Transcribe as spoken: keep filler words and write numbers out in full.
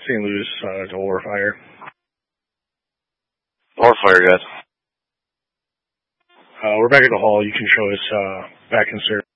Saint Louis uh, to Warfire. Warfire, guys. Uh, we're back at the hall. You can show us uh, back in service.